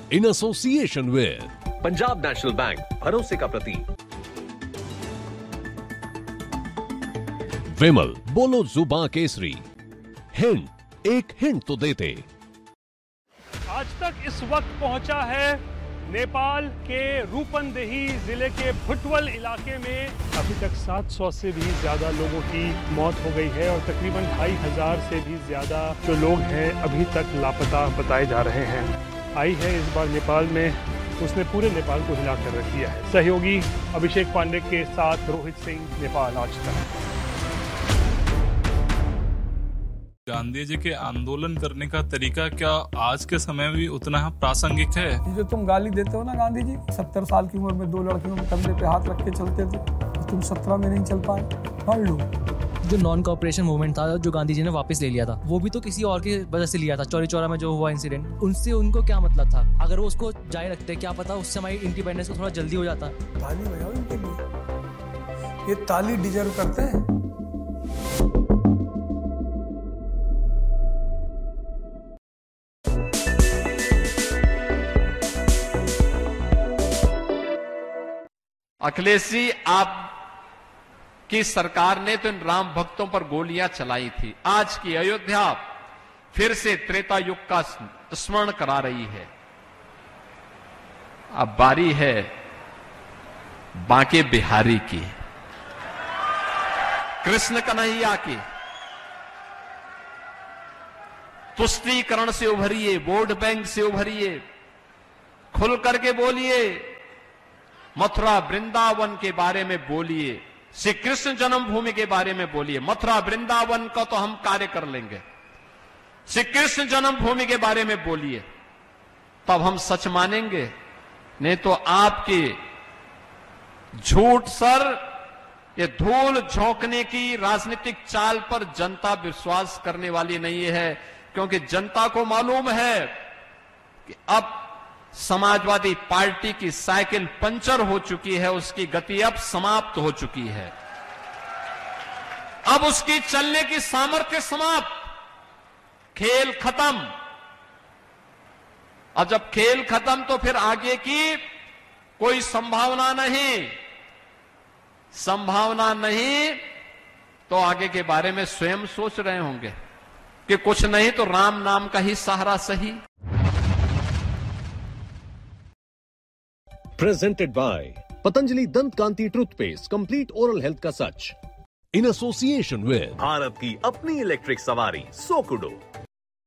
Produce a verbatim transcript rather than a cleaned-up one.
In association with Punjab national bank, भरोसे का प्रतीक। विमल, बोलो जुबां केसरी। हिंट, एक हिंट तो देते। आज तक इस वक्त पहुंचा है नेपाल के रूपंदेही जिले के भुटवल इलाके में। अभी तक सात सौ से भी ज्यादा लोगों की मौत हो गई है और तकरीबन ढाई हजार से भी ज्यादा जो लोग हैं अभी तक लापता बताए जा रहे हैं। आई है इस बार नेपाल में, उसने पूरे नेपाल को हिला कर रख दिया है। सहयोगी अभिषेक पांडे के साथ रोहित सिंह, नेपाल आज तक। गांधी जी के आंदोलन करने का तरीका क्या आज के समय में भी उतना प्रासंगिक है? जो तुम गाली देते हो ना गांधी जी, सत्तर साल की उम्र में दो लड़कियों के कंधे पे हाथ रख के चलते थे, तुम सत्रह में नहीं चल पाए, पढ़ लो। जो नॉन कॉपरेशन मूवमेंट था जो गांधी जी ने वापस ले लिया था, वो भी तो किसी और की वजह से लिया था। चौरी चौरा में जो हुआ इंसिडेंट, उनसे उनको क्या मतलब था? अगर वो उसको जारी रखते, क्या पता उससे हमारी इंडिपेंडेंस को थोड़ा जल्दी हो जाता। ताली बजाओ इनके लिए, ये ताली डिजर्व करते हैं। अखिलेश जी, आप की सरकार ने तो इन राम भक्तों पर गोलियां चलाई थी। आज की अयोध्या फिर से त्रेता युग का स्मरण करा रही है। अब बारी है बांके बिहारी की, कृष्ण कन्हैया की। तुष्टीकरण से उभरिए, वोट बैंक से उभरिए, खुल करके बोलिए, मथुरा वृंदावन के बारे में बोलिए, श्री कृष्ण जन्मभूमि के बारे में बोलिए। मथुरा वृंदावन का तो हम कार्य कर लेंगे, श्री कृष्ण जन्मभूमि के बारे में बोलिए, तब हम सच मानेंगे। नहीं तो आपके झूठ सर, ये धूल झोंकने की राजनीतिक चाल पर जनता विश्वास करने वाली नहीं है, क्योंकि जनता को मालूम है कि अब समाजवादी पार्टी की साइकिल पंचर हो चुकी है, उसकी गति अब समाप्त हो चुकी है। अब उसकी चलने की सामर्थ्य समाप्त, खेल खत्म। और जब खेल खत्म तो फिर आगे की कोई संभावना नहीं। संभावना नहीं तो आगे के बारे में स्वयं सोच रहे होंगे कि कुछ नहीं तो राम नाम का ही सहारा सही। प्रेजेंटेड बाय पतंजलि दंत कांति टूथपेस्ट, कंप्लीट ओरल हेल्थ का सच। इन एसोसिएशन विद भारत की अपनी इलेक्ट्रिक सवारी सोकुडो।